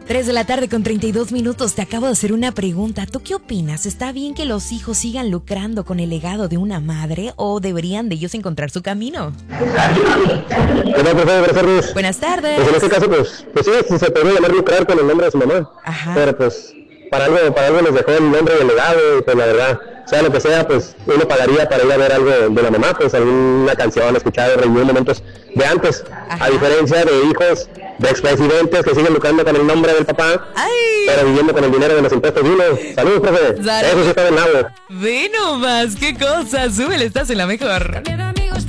3 de la tarde con 32 minutos. Te acabo de hacer una pregunta. ¿Tú qué opinas? ¿Está bien que los hijos sigan lucrando con el legado de una madre o deberían de ellos encontrar su camino? Buenas tardes. Pues en este caso, pues sí, se podría llamar lucrar con el nombre de su mamá. Ajá. Pero pues para algo nos dejó el nombre del legado y pues la verdad, sea lo que sea, pues uno pagaría para ir a ver algo de la mamá, pues alguna canción, escuchar, revivir momentos de antes. Ajá. A diferencia de hijos de expresidentes que siguen lucrando con el nombre del papá, ¡ay! pero viviendo con el dinero de los impuestos de uno. ¡Saludos, profe! Salud. Eso sí está del lado. Ve nomás, qué cosa. Súbele, estás en la mejor.